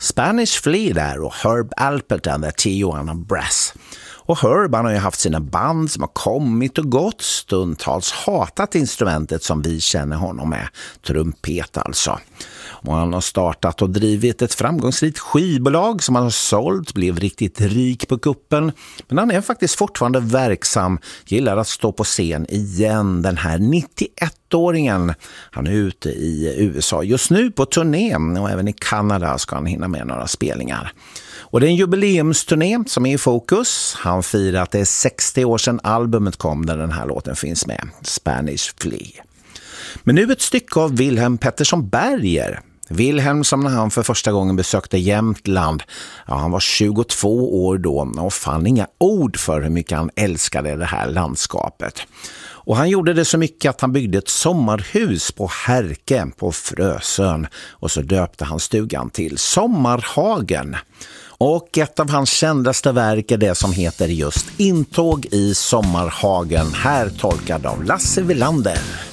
Spanish Flea där och Herb Alpert and the Tijuana Brass. Och Herb har ju haft sina band som har kommit och gått, stundtals hatat instrumentet som vi känner honom med, trumpet alltså. Och han har startat och drivit ett framgångsrikt skivbolag som han har sålt, blev riktigt rik på kuppen. Men han är faktiskt fortfarande verksam, gillar att stå på scen igen, den här 91-åringen. Han är ute i USA just nu på turné och även i Kanada ska han hinna med några spelningar. Och det är en jubileumsturné som är i fokus. Han firar att det är 60 år sedan albumet kom där den här låten finns med, Spanish Flea. Men nu ett stycke av Wilhelm Pettersson Berger. Wilhelm som när han för första gången besökte Jämtland, han var 22 år då och fann inga ord för hur mycket han älskade det här landskapet. Och han gjorde det så mycket att han byggde ett sommarhus på Härke på Frösön och så döpte han stugan till Sommarhagen. Och ett av hans kändaste verk är det som heter just Intåg i Sommarhagen, här tolkad av Lasse Wilander.